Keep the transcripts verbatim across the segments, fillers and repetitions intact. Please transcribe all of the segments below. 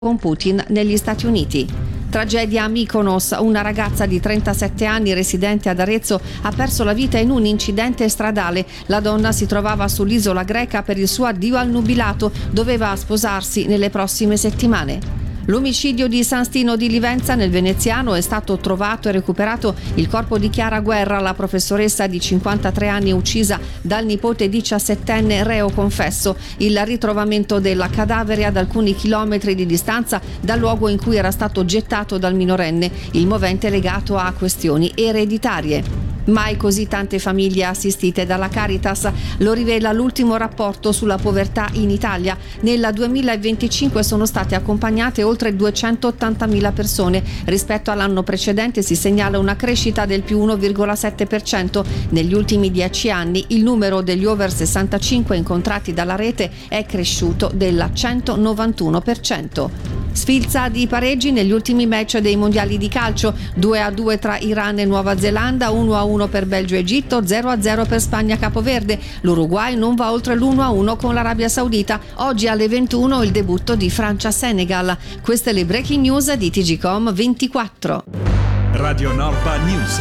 con Putin negli Stati Uniti. Tragedia a Mykonos, una ragazza di trentasette anni residente ad Arezzo ha perso la vita in un incidente stradale. La donna si trovava sull'isola greca per il suo addio al nubilato, doveva sposarsi nelle prossime settimane. L'omicidio di San Stino di Livenza nel Veneziano: è stato trovato e recuperato il corpo di Chiara Guerra, la professoressa di cinquantatré anni uccisa dal nipote diciassettenne reo confesso. Il ritrovamento del cadavere ad alcuni chilometri di distanza dal luogo in cui era stato gettato dal minorenne, il movente legato a questioni ereditarie. Mai così tante famiglie assistite dalla Caritas, lo rivela l'ultimo rapporto sulla povertà in Italia. Nel duemilaventicinque sono state accompagnate oltre duecentottantamila persone. Rispetto all'anno precedente si segnala una crescita del più uno virgola sette per cento. Negli ultimi dieci anni il numero degli over sessantacinque incontrati dalla rete è cresciuto del centonovantuno per cento. Sfilza di pareggi negli ultimi match dei mondiali di calcio: due a due tra Iran e Nuova Zelanda, uno a uno per Belgio e Egitto, zero a zero per Spagna Capoverde. L'Uruguay non va oltre l'uno a uno con l'Arabia Saudita. Oggi alle ventuno il debutto di Francia-Senegal. Queste le breaking news di T G Com ventiquattro. Radio Norba News.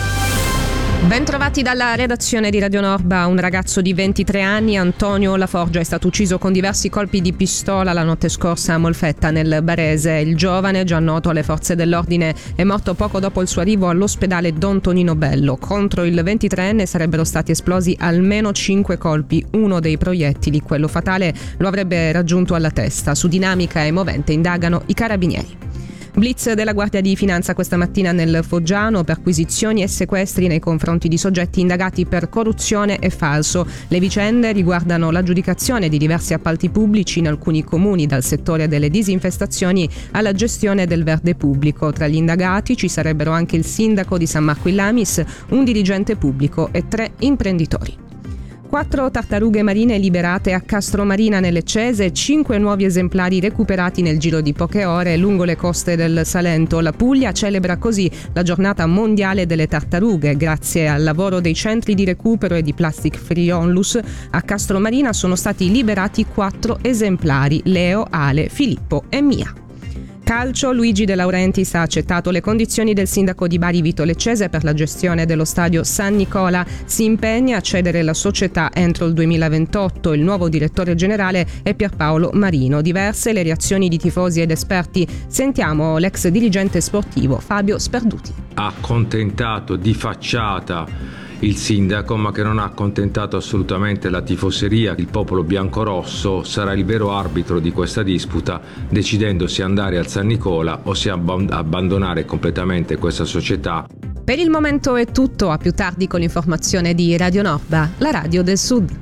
Ben trovati dalla redazione di Radio Norba. Un ragazzo di ventitré anni, Antonio Laforgia, è stato ucciso con diversi colpi di pistola la notte scorsa a Molfetta, nel Barese. Il giovane, già noto alle forze dell'ordine, è morto poco dopo il suo arrivo all'ospedale Don Tonino Bello. Contro il ventitreenne sarebbero stati esplosi almeno cinque colpi. Uno dei proiettili, quello fatale, lo avrebbe raggiunto alla testa. Su dinamica e movente indagano i carabinieri. Blitz della Guardia di Finanza questa mattina nel Foggiano: perquisizioni e sequestri nei confronti di soggetti indagati per corruzione e falso. Le vicende riguardano l'aggiudicazione di diversi appalti pubblici in alcuni comuni, dal settore delle disinfestazioni alla gestione del verde pubblico. Tra gli indagati ci sarebbero anche il sindaco di San Marco in Lamis, un dirigente pubblico e tre imprenditori. Quattro tartarughe marine liberate a Castromarina nelle Cese, cinque nuovi esemplari recuperati nel giro di poche ore lungo le coste del Salento. La Puglia celebra così la giornata mondiale delle tartarughe. Grazie al lavoro dei centri di recupero e di Plastic Free Onlus, a Castromarina sono stati liberati quattro esemplari: Leo, Ale, Filippo e Mia. Calcio: Luigi De Laurentiis ha accettato le condizioni del sindaco di Bari Vito Leccese per la gestione dello stadio San Nicola. Si impegna a cedere la società entro il duemilaventotto. Il nuovo direttore generale è Pierpaolo Marino. Diverse le reazioni di tifosi ed esperti. Sentiamo l'ex dirigente sportivo Fabio Sperduti. Ha accontentato di facciata il sindaco, ma che non ha accontentato assolutamente la tifoseria. Il popolo biancorosso sarà il vero arbitro di questa disputa, decidendo se andare al San Nicola o se abb- abbandonare completamente questa società. Per il momento è tutto, a più tardi con l'informazione di Radio Norba, la radio del Sud.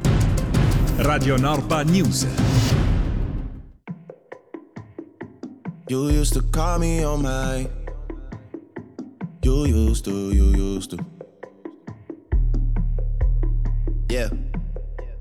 Radio Norba News. You used to call me on my You used to, you used to Yeah.